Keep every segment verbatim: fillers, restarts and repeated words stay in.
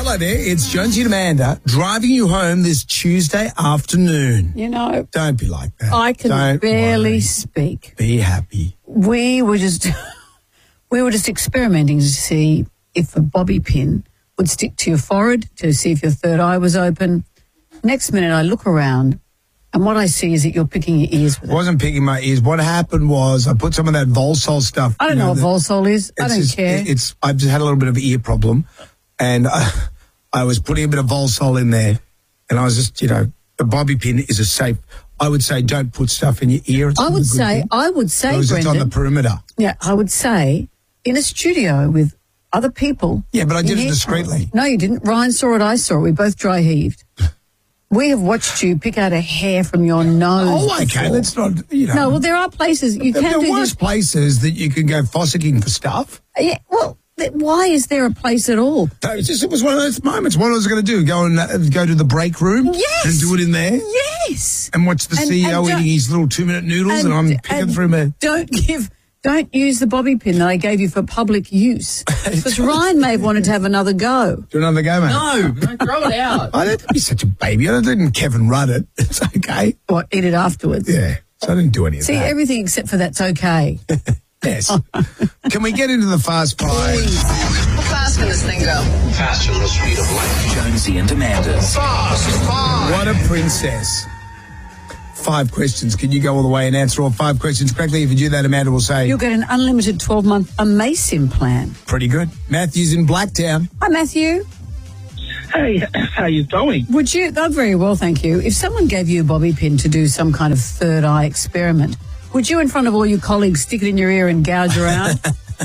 Hello there, it's Jonesy and Amanda driving you home this Tuesday afternoon. You know, Don't be like that. I can Don't barely worry. speak. Be happy. We were just we were just experimenting to see if a bobby pin would stick to your forehead, to see if your third eye was open. Next minute I look around and what I see is that you're picking your ears with I it. wasn't picking my ears. What happened was I put some of that Volsol stuff. I don't you know, know what the- Volsol is. I it's don't just- care. It's I've just had a little bit of an ear problem, and I, I was putting a bit of Volsol in there, and I was just, you know, a bobby pin is a safe. I would say don't put stuff in your ear. It's I not a would good say, thing. I would say, It was just Brendan, on the perimeter. yeah, I would say in a studio with other people. Yeah, but I did in it here- discreetly. No, you didn't. Ryan saw it, I saw it. We both dry heaved. We have watched you pick out a hair from your nose. Oh, okay, before. that's not, you know. No, well, there are places you there can are do worse this. places that you can go fossicking for stuff. Yeah, well, th- why is there a place at all? So it's just, it was one of those moments. What I was going to do, go and uh, go to the break room Yes. and do it in there Yes. and watch the And- C E O and don't- eating his little two-minute noodles and, I'm picking and through my... Don't give. Don't use the bobby pin that I gave you for public use. Because Ryan may have wanted to have another go. Do another go, mate. No, no, throw it out. I don't be such a baby. I didn't Kevin Rudd it. It's okay. What, eat it afterwards? Yeah. So I didn't do any of See, that. everything except for that's okay. Yes. Can we get into the fast five? How fast can this thing go? Faster than the speed of light. Jonesy and Amanda's. Fast five. What a princess. Five questions. Can you go all the way and answer all five questions correctly? If you do that, Amanda will say, You'll get an unlimited twelve-month Amazing plan. pretty good. Matthew's in Blacktown. Hi, Matthew. Hey, how you going? Would you, oh, very well, thank you. If someone gave you a bobby pin to do some kind of third eye experiment, would you, in front of all your colleagues, stick it in your ear and gouge around?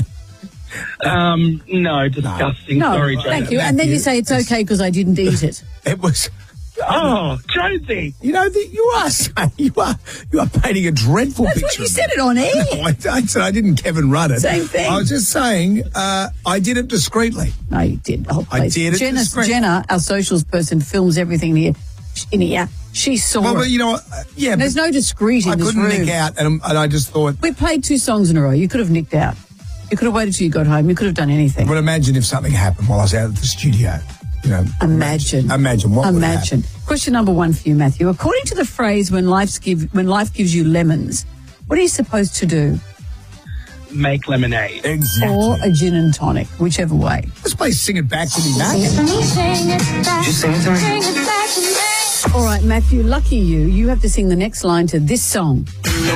Um, no, disgusting. No, Sorry, Joe. thank you. And then you say it's okay because I didn't eat it. It was... Oh, Jonesy. You know, that you are saying, you are you are painting a dreadful That's picture. what you of said me. it on air. No, I, I said I didn't Kevin Rudd it. Same thing. I was just saying uh, I did it discreetly. No, you did. The whole I place. did it Jenna, discreet. Jenna, our socials person, films everything in here. In here. She saw Well, it. but you know what? Uh, yeah, There's but no discreet in I this couldn't room. nick out, and, and I just thought, We played two songs in a row. You could have nicked out. You could have waited till you got home. You could have done anything. but imagine if something happened while I was out at the studio. You know, Imagine. Imagine what would Imagine. happen. Question number one for you, Matthew. According to the phrase "when life's give when life gives you lemons," what are you supposed to do? Make lemonade. Exactly. Or a gin and tonic, whichever way. Let's play Sing It Back to Me, Mac. Just sing it to me. All right, Matthew. Lucky you. You have to sing the next line to this song.